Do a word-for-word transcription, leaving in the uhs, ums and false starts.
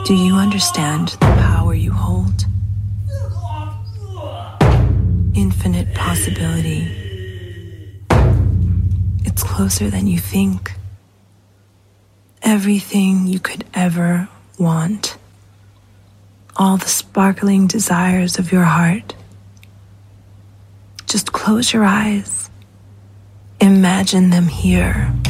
Do you understand the power you hold? Infinite possibility. It's closer than you think. Everything you could ever want. All the sparkling desires of your heart. Just close your eyes. Imagine them here.